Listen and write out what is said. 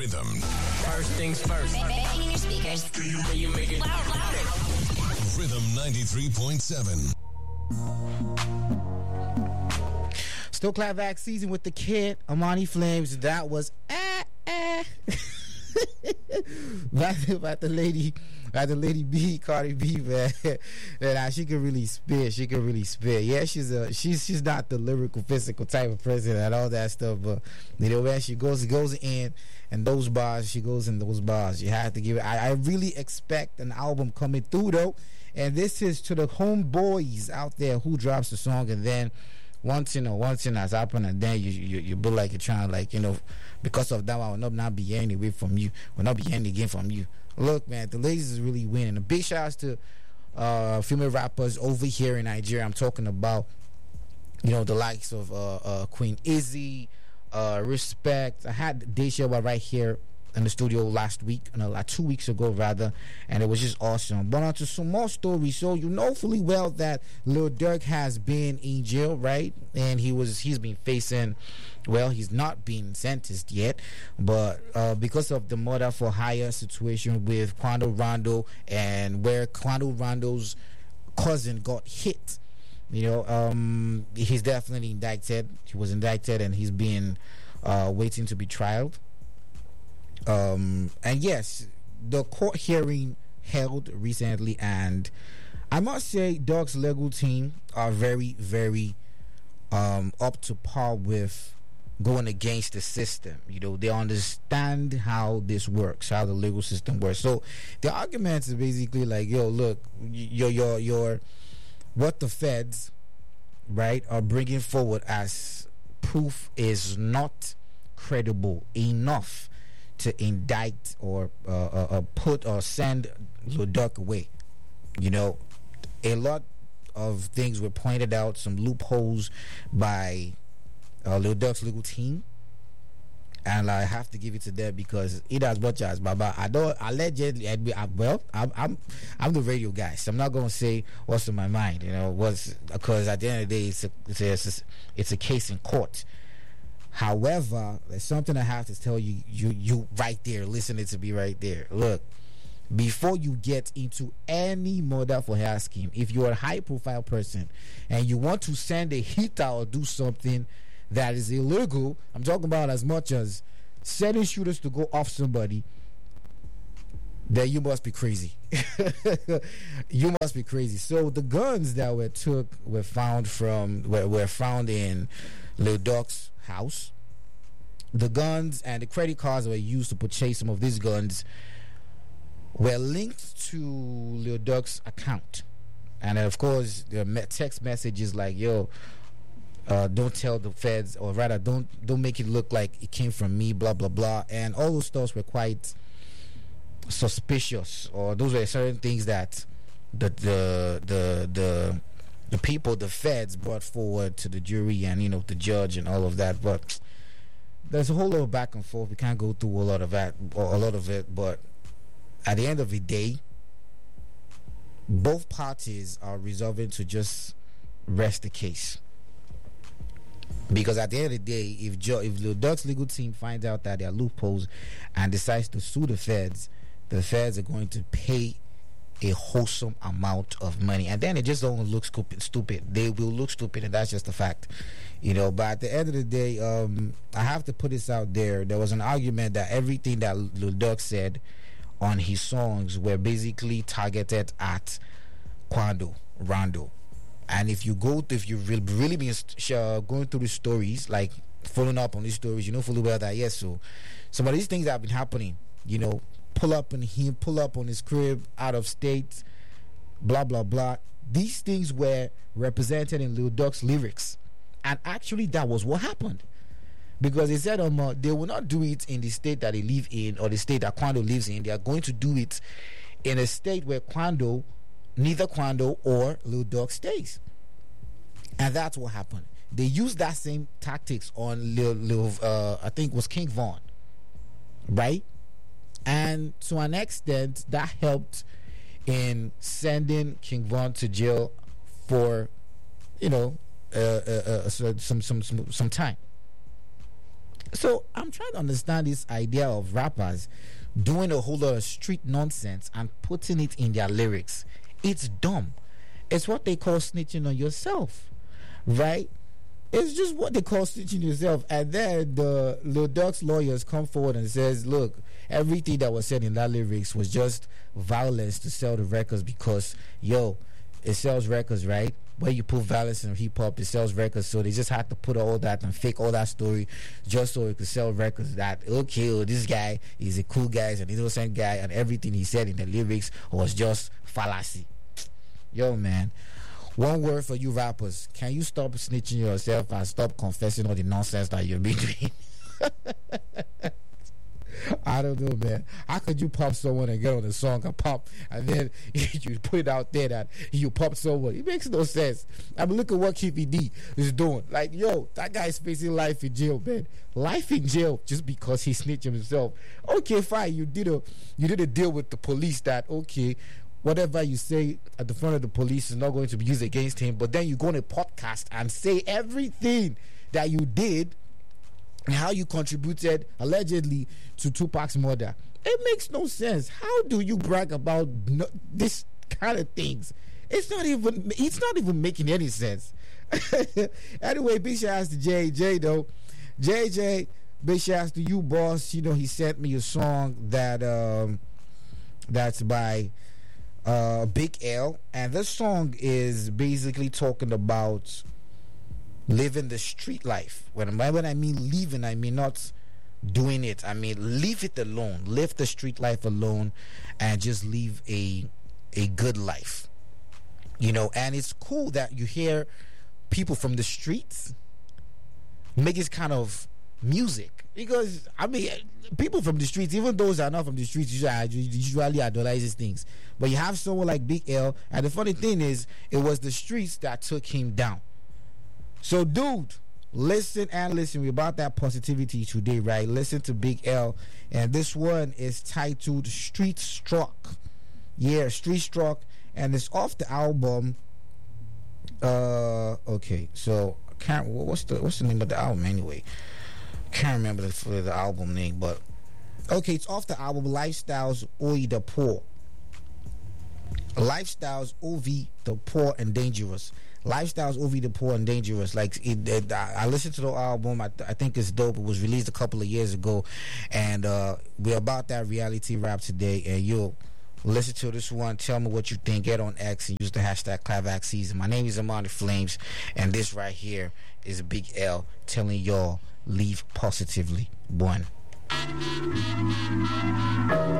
Rhythm. First things first. Banging your speakers. Can you make it Louder. Rhythm 93.7. Still Clapback season with the kid, Amani Flames. That was about the lady B, Cardi B, man. And she can really spit. Yeah, she's not the lyrical, physical type of person and all that stuff. But you know, when she goes in and those bars, she goes in those bars. You have to give it. I really expect an album coming through though, and this is to the homeboys out there who drops the song and then. Once has happened, and then you be like you're trying, like, you know, because of that, I will not be hearing away from you, will not be hearing again from you. Look, man, the ladies is really winning. A big shout out to female rappers over here in Nigeria. I'm talking about, you know, the likes of Queen Izzy, Respect. I had Deja right here in the studio last week, like 2 weeks ago rather, and it was just awesome. But on to some more stories. So you know fully well that Lil Durk has been in jail, right? And he's been facing, well, he's not been sentenced yet, but because of the murder for hire situation with Quando Rondo, and where Quando Rondo's cousin got hit, you know, he's definitely indicted. He was indicted and he's been waiting to be trialed. And yes, the court hearing held recently, and I must say Durk's legal team are very, very up to par with going against the system. You know, they understand how this works, how the legal system works. So the argument is basically like, yo, look, your what the feds, right, are bringing forward as proof is not credible enough to indict or put or send Lil Durk away. You know, a lot of things were pointed out, some loopholes by Lil Durk's legal team, and I have to give it to them because it as much as Baba, I don't allegedly admit, I'm the radio guy, so I'm not gonna say what's in my mind, you know, because at the end of the day it's a case in court. However, there's something I have to tell you right there, listening to me right there. Look, before you get into any murder for hire scheme, if you're a high profile person and you want to send a hit out or do something that is illegal, I'm talking about as much as sending shooters to go off somebody, then you must be crazy. You must be crazy. So the guns that were found in Lil Durk's house. The guns and the credit cards that were used to purchase some of these guns were linked to Lil Durk's account, and of course the text messages like, yo, don't tell the feds, or rather don't make it look like it came from me, blah blah blah, and all those stuff were quite suspicious, or those were certain things that the people, the feds, brought forward to the jury and, you know, the judge and all of that. But there's a whole lot of back and forth. We can't go through a lot of that or a lot of it, but at the end of the day, both parties are resolving to just rest the case, because at the end of the day, if Lil Durk's legal team finds out that there are loopholes and decides to sue the feds are going to pay a wholesome amount of money, and then it just don't look stupid. They will look stupid, and that's just a fact, you know. But at the end of the day, I have to put this out there. There was an argument that everything that Lil Durk said on his songs were basically targeted at Quando Rondo. And if you've really been going through the stories, like following up on these stories, you know fully well that yes, so some of these things have been happening, you know, pull up on his crib out of state, blah blah blah. These things were represented in Lil Durk's lyrics, and actually that was what happened, because they said they will not do it in the state that they live in or the state that Quando lives in. They are going to do it in a state where neither Quando or Lil Durk stays, and that's what happened. They used that same tactics on I think it was King Von, right? And to an extent, that helped in sending King Von to jail for, you know, some time. So I'm trying to understand this idea of rappers doing a whole lot of street nonsense and putting it in their lyrics. It's dumb. It's what they call snitching on yourself, right? It's just what they call snitching yourself. And then the Lil Durk's lawyers come forward and says, look, everything that was said in that lyrics was just violence to sell the records because, yo, it sells records, right? Where you put violence in hip hop, it sells records. So they just had to put all that and fake all that story just so it could sell records. That, okay, well, this guy is a cool guy, he's an innocent guy, and everything he said in the lyrics was just fallacy. Yo, man. One word for you rappers. Can you stop snitching yourself and stop confessing all the nonsense that you've been doing? I don't know, man. How could you pop someone and get on the song and pop, and then you put it out there that you pop someone? It makes no sense. I mean, look at what Keefy D is doing. Like, yo, that guy's facing life in jail, man. Life in jail just because he snitched himself. Okay, fine. You did a deal with the police that, okay, whatever you say at the front of the police is not going to be used against him, but then you go on a podcast and say everything that you did and how you contributed allegedly to Tupac's murder. It makes no sense. How do you brag about this kind of things? It's not even making any sense. Anyway, big shout outs to JJ though. JJ, big shout outs to you, boss. You know, he sent me a song that that's by Big L, and this song is basically talking about living the street life. When I mean living, I mean not doing it. I mean leave it alone, live the street life alone, and just live a good life, you know. And it's cool that you hear people from the streets make this kind of music, because I mean, people from the streets, even those that are not from the streets, usually idolize these things. But you have someone like Big L, and the funny thing is, it was the streets that took him down. So, dude, listen and listen. We're about that positivity today, right? Listen to Big L, and this one is titled Street Struck. Yeah, Street Struck, and it's off the album. Okay, so what's the name of the album anyway? Can't remember the album name, but okay, it's off the album Lifestyles Oi the Poor. Lifestyles OV the Poor and Dangerous. Lifestyles OV the Poor and Dangerous. Like I listened to the album. I think it's dope. It was released a couple of years ago, and we're about that reality rap today. And you'll listen to this one. Tell me what you think. Get on X and use the hashtag #ClavAxSeason. My name is Amani Flames, and this right here is Big L telling y'all, leave positively. One.